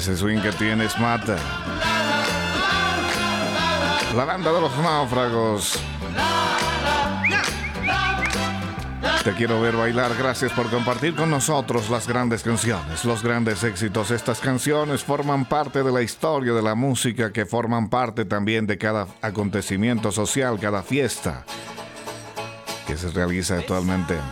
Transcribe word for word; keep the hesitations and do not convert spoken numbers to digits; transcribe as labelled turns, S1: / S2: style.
S1: Ese swing que tienes mata. La banda de los náufragos. Te quiero ver bailar. Gracias por compartir con nosotros las grandes canciones, los grandes éxitos. Estas canciones forman parte de la historia de la música, que forman parte también de cada acontecimiento social, cada fiesta que se realiza actualmente.